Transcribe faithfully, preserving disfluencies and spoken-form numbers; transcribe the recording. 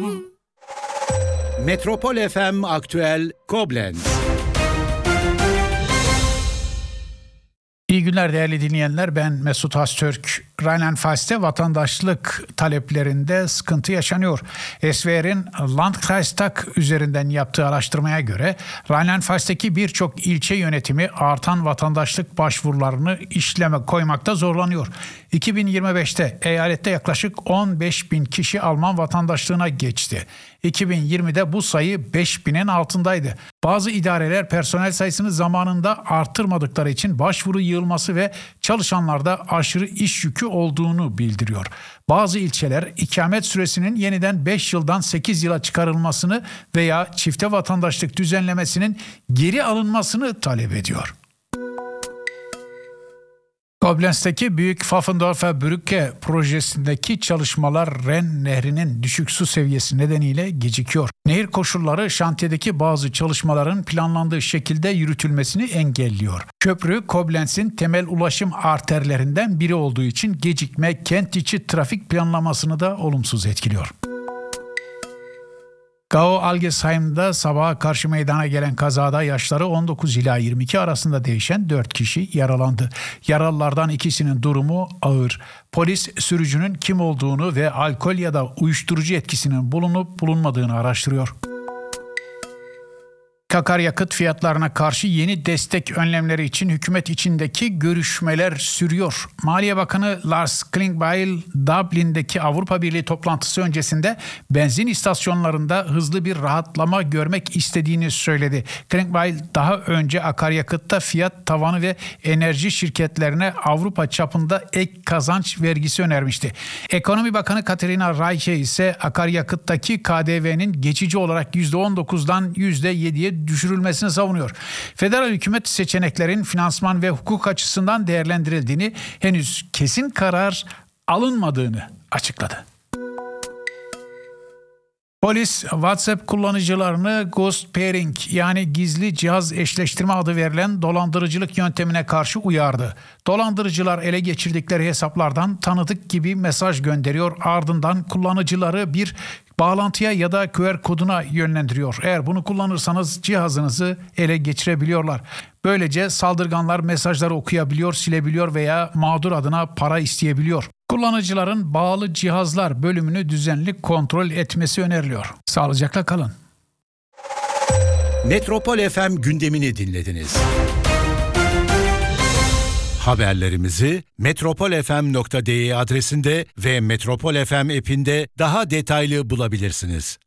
Metropol F M Aktüel Koblenz. İyi günler değerli dinleyenler, ben Mesut Haztürk. Rheinland-Pfalz'te vatandaşlık taleplerinde sıkıntı yaşanıyor. S V R'in Landkreistag üzerinden yaptığı araştırmaya göre Rheinland-Pfalz'teki birçok ilçe yönetimi artan vatandaşlık başvurularını işleme koymakta zorlanıyor. iki bin yirmi beşte eyalette yaklaşık on beş bin kişi Alman vatandaşlığına geçti. iki bin yirmide bu sayı beş binin altındaydı. Bazı idareler personel sayısını zamanında arttırmadıkları için başvuru yığılması ve çalışanlarda aşırı iş yükü olduğunu bildiriyor. Bazı ilçeler ikamet süresinin yeniden beş yıldan sekiz yıla çıkarılmasını veya çifte vatandaşlık düzenlemesinin geri alınmasını talep ediyor. Koblenz'teki Büyük Pfaffendorfer Brücke projesindeki çalışmalar Ren Nehri'nin düşük su seviyesi nedeniyle gecikiyor. Nehir koşulları şantiyedeki bazı çalışmaların planlandığı şekilde yürütülmesini engelliyor. Köprü Koblenz'in temel ulaşım arterlerinden biri olduğu için gecikme kent içi trafik planlamasını da olumsuz etkiliyor. Gau Algesheim'da sabaha karşı meydana gelen kazada yaşları on dokuz ila yirmi iki arasında değişen dört kişi yaralandı. Yaralılardan ikisinin durumu ağır. Polis sürücünün kim olduğunu ve alkol ya da uyuşturucu etkisinin bulunup bulunmadığını araştırıyor. Akaryakıt fiyatlarına karşı yeni destek önlemleri için hükümet içindeki görüşmeler sürüyor. Maliye Bakanı Lars Klingbeil, Dublin'deki Avrupa Birliği toplantısı öncesinde benzin istasyonlarında hızlı bir rahatlama görmek istediğini söyledi. Klingbeil daha önce akaryakıtta fiyat tavanı ve enerji şirketlerine Avrupa çapında ek kazanç vergisi önermişti. Ekonomi Bakanı Katarina Reiche ise akaryakıttaki K D V'nin geçici olarak yüzde on dokuzdan yüzde yediye düşürülmesini savunuyor. Federal hükümet seçeneklerin finansman ve hukuk açısından değerlendirildiğini, henüz kesin karar alınmadığını açıkladı. Polis, WhatsApp kullanıcılarını ghost pairing yani gizli cihaz eşleştirme adı verilen dolandırıcılık yöntemine karşı uyardı. Dolandırıcılar ele geçirdikleri hesaplardan tanıdık gibi mesaj gönderiyor, ardından kullanıcıları bir bağlantıya ya da Q R koduna yönlendiriyor. Eğer bunu kullanırsanız cihazınızı ele geçirebiliyorlar. Böylece saldırganlar mesajları okuyabiliyor, silebiliyor veya mağdur adına para isteyebiliyor. Kullanıcıların bağlı cihazlar bölümünü düzenli kontrol etmesi öneriliyor. Sağlıcakla kalın. Metropol F M gündemini dinlediniz. Haberlerimizi metropol f m nokta d e adresinde ve Metropol F M app'inde daha detaylı bulabilirsiniz.